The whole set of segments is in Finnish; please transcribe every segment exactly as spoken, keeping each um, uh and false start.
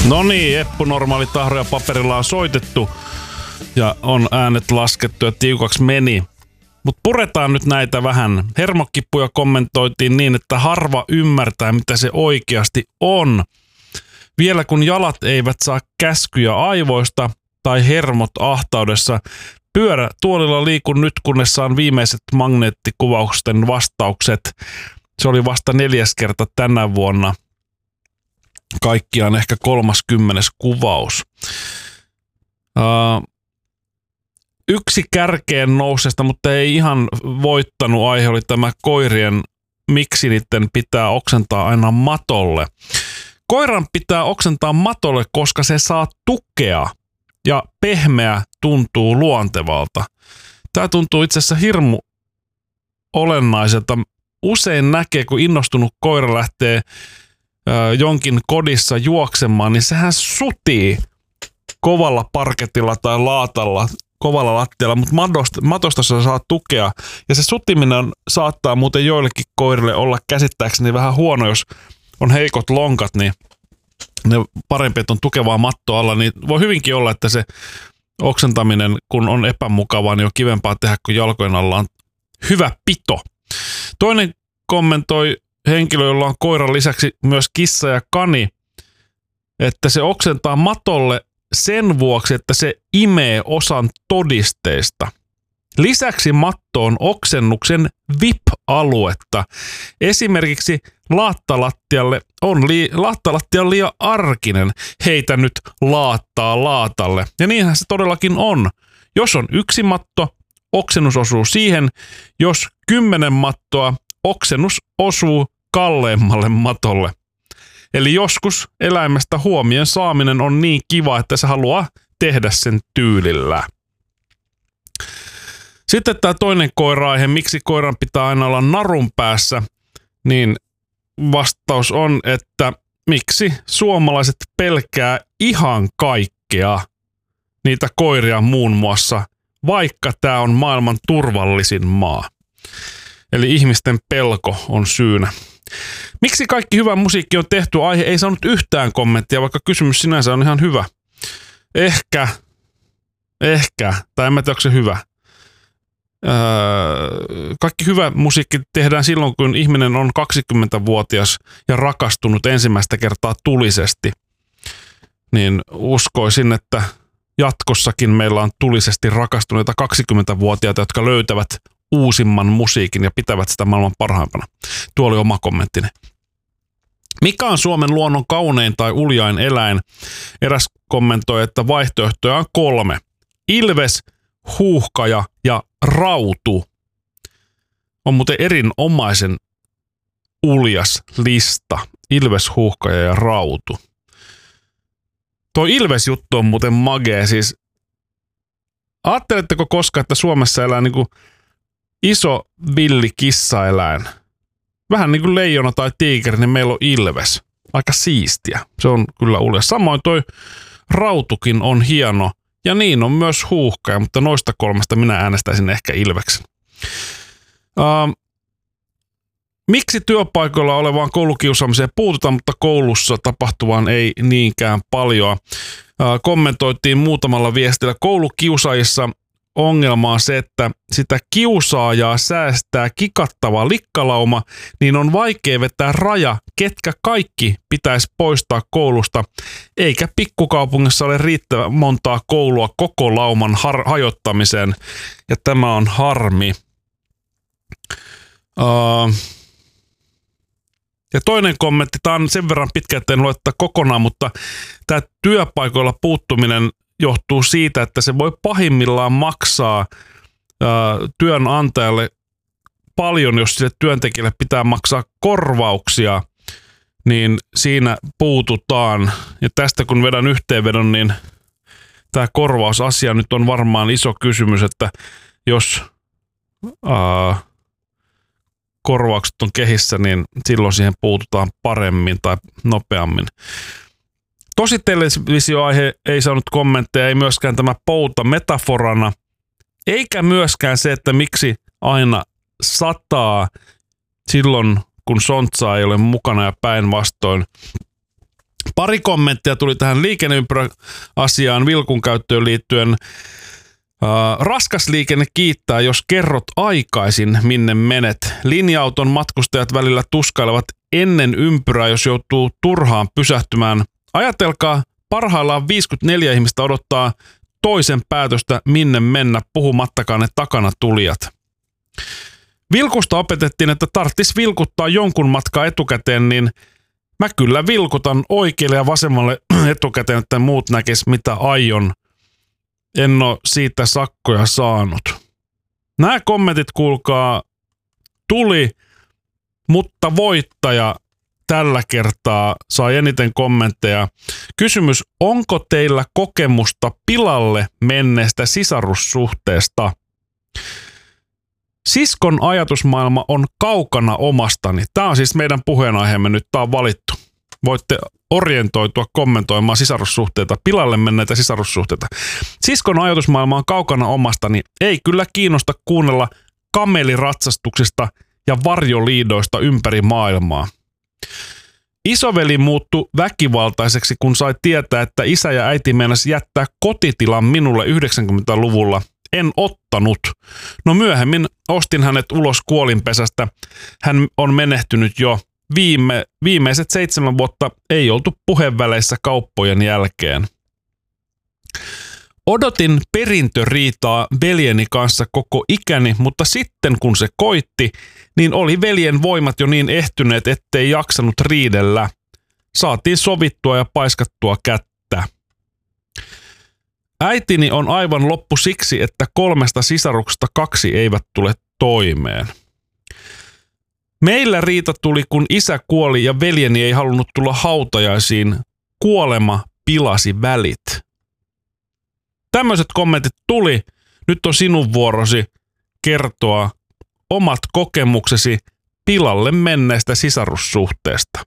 No niin, Eppu Normaali tahro ja paperilla on soitettu ja on äänet laskettu ja tiukaksi meni. Mutta puretaan nyt näitä vähän. Hermokippuja kommentoitiin niin, että harva ymmärtää, mitä se oikeasti on. Vielä kun jalat eivät saa käskyjä aivoista tai hermot ahtaudessa, pyörä tuolilla liikun nyt, kunnes saan viimeiset magneettikuvausten vastaukset. Se oli vasta neljäs kerta tänä vuonna. Kaikkiaan ehkä kolmaskymmenes kuvaus. Uh, yksi kärkeen nousesta, mutta ei ihan voittanut aihe oli tämä koirien, miksi niiden pitää oksentaa aina matolle. Koiran pitää oksentaa matolle, koska se saa tukea ja pehmeä tuntuu luontevalta. Tämä tuntuu itse asiassa hirmu olennaiselta. Usein näkee, kun innostunut koira lähtee jonkin kodissa juoksemaan, niin sehän sutii kovalla parketilla tai laatalla, kovalla lattialla, mutta matosta, matosta se saa tukea. Ja se sutiminen saattaa muuten joillekin koirille olla käsittääkseni vähän huono, jos on heikot lonkat, niin ne parempi, että on tukevaa mattoa alla, niin voi hyvinkin olla, että se oksentaminen, kun on epämukavaa, niin on kivempaa tehdä, kun jalkojen alla on hyvä pito. Toinen kommentoi henkilö, jolla on koiran lisäksi myös kissa ja kani, että se oksentaa matolle sen vuoksi, että se imee osan todisteista. Lisäksi matto on oksennuksen V I P-aluetta. Esimerkiksi laattalattialle on li- laattalattia on liian arkinen. Heitä nyt laattaa laatalle. Ja niinhän se todellakin on. Jos on yksi matto, oksennus osuu siihen. Jos kymmenen mattoa, oksennus osuu kalleimmalle matolle. Eli joskus eläimestä huomioon saaminen on niin kiva, että se haluaa tehdä sen tyylillä. Sitten tämä toinen koira-aihe, miksi koiran pitää aina olla narun päässä, niin vastaus on, että miksi suomalaiset pelkää ihan kaikkea, niitä koiria muun muassa, vaikka tämä on maailman turvallisin maa. Eli ihmisten pelko on syynä. Miksi kaikki hyvä musiikki on tehty? Aihe ei saanut yhtään kommenttia, vaikka kysymys sinänsä on ihan hyvä. Ehkä, ehkä, tai en mä tiedä, onko se hyvä. Öö, kaikki hyvä musiikki tehdään silloin, kun ihminen on kaksikymmentävuotias ja rakastunut ensimmäistä kertaa tulisesti. Niin uskoisin, että jatkossakin meillä on tulisesti rakastuneita kaksikymmentävuotiaita, jotka löytävät uusimman musiikin ja pitävät sitä maailman parhaimpana. Tuo oli oma kommenttini. Mikä on Suomen luonnon kaunein tai uljain eläin? Eräs kommentoi, että vaihtoehtoja on kolme. Ilves, huuhkaja ja rautu. On muuten erinomaisen uljas lista. Ilves, huuhkaja ja rautu. Tuo Ilves-juttu on muuten magee. Siis, ajatteletteko koskaan, että Suomessa elää niinku iso villi kissaeläin? Vähän niin kuin leijona tai tiikeri, niin meillä on ilves. Aika siistiä. Se on kyllä uljas. Samoin toi rautukin on hieno. Ja niin on myös huuhkaja, mutta noista kolmesta minä äänestäisin ehkä ilveksen. Uh, miksi työpaikoilla olevaan koulukiusaamiseen puututaan, mutta koulussa tapahtuvaan ei niinkään paljon? Uh, kommentoitiin muutamalla viestillä. Koulukiusaajissa ongelma on se, että sitä kiusaajaa säästää kikattava likkalauma, niin on vaikea vetää raja, ketkä kaikki pitäisi poistaa koulusta, eikä pikkukaupungissa ole riittävän montaa koulua koko lauman har- hajottamiseen, ja tämä on harmi. Uh, ja toinen kommentti, tämä on sen verran pitkä, että en lue tätä kokonaan, mutta tämä työpaikoilla puuttuminen johtuu siitä, että se voi pahimmillaan maksaa ää, työnantajalle paljon, jos sille työntekijälle pitää maksaa korvauksia, niin siinä puututaan. Ja tästä kun vedän yhteenvedon, niin tämä korvausasia nyt on varmaan iso kysymys, että jos ää, korvaukset on kehissä, niin silloin siihen puututaan paremmin tai nopeammin. Tosi televisioaihe ei saanut kommentteja, ei myöskään tämä pouta metaforana, eikä myöskään se, että miksi aina sataa silloin, kun sontsaa ei ole mukana ja päinvastoin. Pari kommenttia tuli tähän liikenneympyrä-asiaan Vilkun käyttöön liittyen. Uh, raskas liikenne kiittää, jos kerrot aikaisin, minne menet. Linja-auton matkustajat välillä tuskailevat ennen ympyrää, jos joutuu turhaan pysähtymään. Ajatelkaa, parhaillaan viisikymmentäneljä ihmistä odottaa toisen päätöstä, minne mennä, puhumattakaan ne takana tulijat. Vilkusta opetettiin, että tarttis vilkuttaa jonkun matkaa etukäteen, niin mä kyllä vilkutan oikealle ja vasemmalle etukäteen, että muut näkis mitä aion. En ole siitä sakkoja saanut. Nämä kommentit, kuulkaa, tuli, mutta voittaja tällä kertaa sai eniten kommentteja. Kysymys, onko teillä kokemusta pilalle menneestä sisarussuhteesta? Siskon ajatusmaailma on kaukana omastani. Tämä on siis meidän puheenaiheemme nyt, tämä on valittu. Voitte orientoitua kommentoimaan sisarussuhteita, pilalle menneitä sisarussuhteita. Siskon ajatusmaailma on kaukana omastani. Ei kyllä kiinnosta kuunnella kameliratsastuksista ja varjoliidoista ympäri maailmaa. Isoveli muuttui väkivaltaiseksi, kun sai tietää, että isä ja äiti meinasi jättää kotitilan minulle yhdeksänkymmentäluvulla. En ottanut. No myöhemmin ostin hänet ulos kuolinpesästä. Hän on menehtynyt jo. Viime, viimeiset seitsemän vuotta ei oltu puheväleissä kauppojen jälkeen. Odotin perintöriitaa veljeni kanssa koko ikäni, mutta sitten kun se koitti, niin oli veljen voimat jo niin ehtyneet, ettei jaksanut riidellä. Saatiin sovittua ja paiskattua kättä. Äitini on aivan loppu siksi, että kolmesta sisaruksesta kaksi eivät tule toimeen. Meillä riita tuli, kun isä kuoli ja veljeni ei halunnut tulla hautajaisiin. Kuolema pilasi välit. Tämmöiset kommentit tuli. Nyt on sinun vuorosi kertoa omat kokemuksesi pilalle menneestä sisarussuhteesta.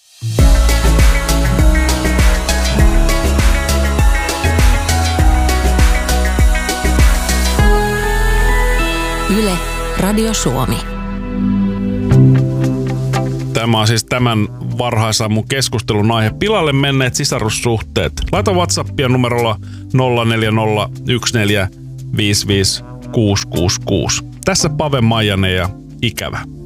Yle, Radio Suomi. Tämä on siis tämän varhaisammun keskustelun aihe. Pilalle menneet sisarussuhteet. Laita WhatsAppia numerolla nolla neljä nolla yksi neljä viisi viisi kuusi kuusi kuusi. Tässä Pave Maijanen ja Ikävä.